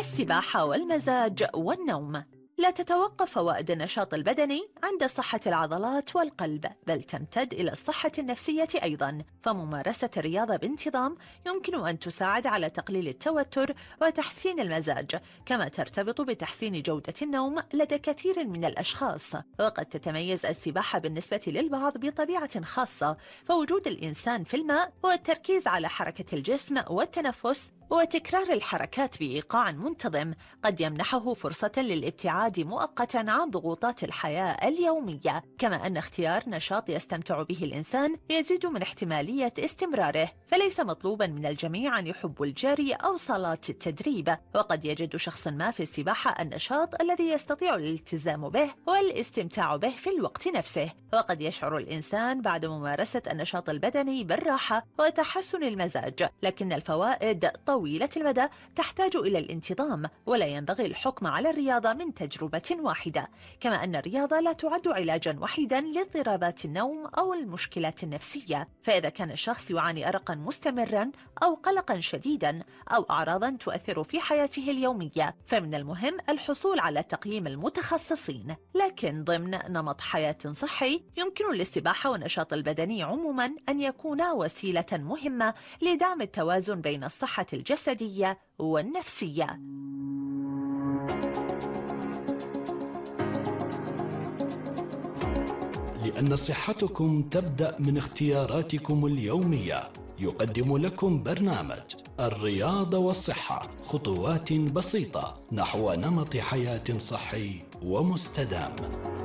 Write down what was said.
السباحة والمزاج والنوم. لا تتوقف فوائد النشاط البدني عند صحة العضلات والقلب، بل تمتد إلى الصحة النفسية أيضاً، فممارسة الرياضة بانتظام يمكن أن تساعد على تقليل التوتر وتحسين المزاج، كما ترتبط بتحسين جودة النوم لدى كثير من الأشخاص. وقد تتميز السباحة بالنسبة للبعض بطبيعة خاصة، فوجود الإنسان في الماء والتركيز على حركة الجسم والتنفس وتكرار الحركات بإيقاع منتظم قد يمنحه فرصة للابتعاد مؤقتا عن ضغوطات الحياة اليومية، كما أن اختيار نشاط يستمتع به الإنسان يزيد من احتمالية استمراره. فليس مطلوبا من الجميع أن يحبوا الجري أو صالات التدريب، وقد يجد شخص ما في السباحة النشاط الذي يستطيع الالتزام به والاستمتاع به في الوقت نفسه. وقد يشعر الإنسان بعد ممارسة النشاط البدني بالراحة وتحسن المزاج، لكن الفوائد طويلة المدى تحتاج إلى الانتظام، ولا ينبغي الحكم على الرياضة من تجربة واحدة. كما أن الرياضة لا تعد علاجا وحيدا لاضطرابات النوم أو المشكلات النفسية، فإذا كان الشخص يعاني أرقا مستمرا أو قلقا شديدا أو أعراضا تؤثر في حياته اليومية، فمن المهم الحصول على تقييم المتخصصين. لكن ضمن نمط حياة صحي يمكن للسباحة والنشاط البدني عموما أن يكونا وسيلة مهمة لدعم التوازن بين الصحة الجسدية والنفسية. لأن صحتكم تبدأ من اختياراتكم اليومية، يقدم لكم برنامج الرياضة والصحة خطوات بسيطة نحو نمط حياة صحي ومستدام.